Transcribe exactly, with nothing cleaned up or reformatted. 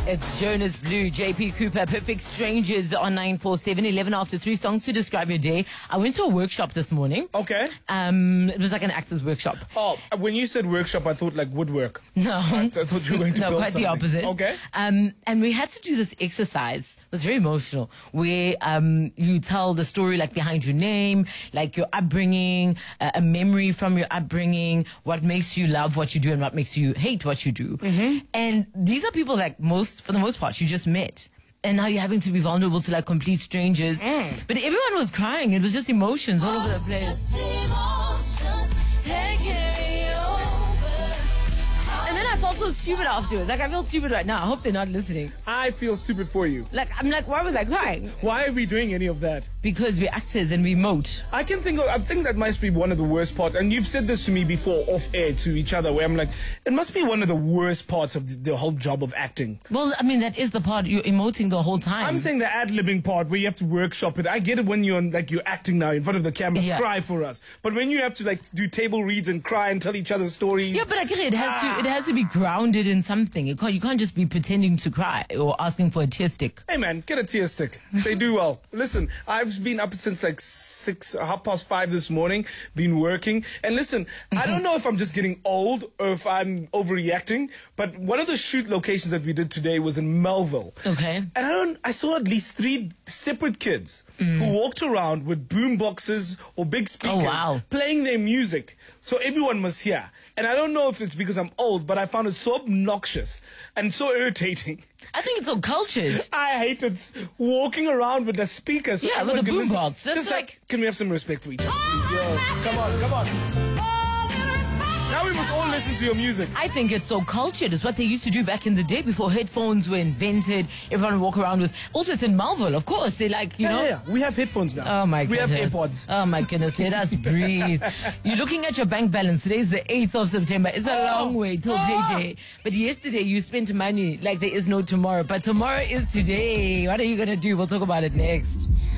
It's Jonas Blue, J P Cooper, Perfect Strangers on nine four seven, eleven after three songs to describe your day. I went to a workshop this morning. Okay. Um, it was like an access workshop. Oh, when you said workshop, I thought like woodwork. No. I, I thought you were going to no, build quite something. the opposite. Okay. Um, and we had to do this exercise. It was very emotional, where um, you tell the story like behind your name, like your upbringing, uh, a memory from your upbringing, what makes you love what you do and what makes you hate what you do. Mm-hmm. And these are people like most, for the most part, you just met. And now you're having to be vulnerable to like complete strangers. Mm. But everyone was crying. It was just emotions all over the place. And then I felt so stupid afterwards. Like, I feel stupid right now. I hope they're not listening. I feel stupid for you. Like, I'm like, why was I crying? Why are we doing any of that? Because we're actors and we emote. I can think of, I think that must be one of the worst parts. And you've said this to me before off air to each other, where I'm like, it must be one of the worst parts of the, the whole job of acting. Well, I mean, that is the part you're emoting the whole time. I'm saying the ad-libbing part where you have to workshop it. I get it when you're on, like, you're acting now in front of the camera, Yeah. cry for us. But when you have to like do table reads and cry and tell each other stories. Yeah, but I get it. It has Ah. to. It has to be grounded in something. You can't. You can't just be pretending to cry or asking for a tear stick. Hey man, get a tear stick. They do well. Listen, I've been up since like six, half past five this morning, been working. And listen, I don't know if I'm just getting old or if I'm overreacting, but one of the shoot locations that we did today was in Melville. Okay. And I don't, I saw at least three separate kids Mm. who walked around with boom boxes or big speakers Oh, wow. playing their music. So everyone was here. And I don't know if it's because I'm old, but I found it so obnoxious and so irritating. I think it's so cultured. I hated walking around with the speakers. So Yeah, with everyone the can listen. boombox. That's Just like- can we have some respect for each other, please? Yo, come on, come on. Now we must all listen to your music. I think it's so cultured. It's what they used to do back in the day before headphones were invented. Everyone would walk around with. Also, it's in Melville, of course. They like, you Yeah, know. yeah, yeah. We have headphones now. Oh my we goodness. We have AirPods. Oh my goodness. Let us breathe. You're looking at your bank balance. Today's the eighth of September. It's a Oh. long way till Oh. payday. But yesterday you spent money like there is no tomorrow. But tomorrow is today. What are you going to do? We'll talk about it next.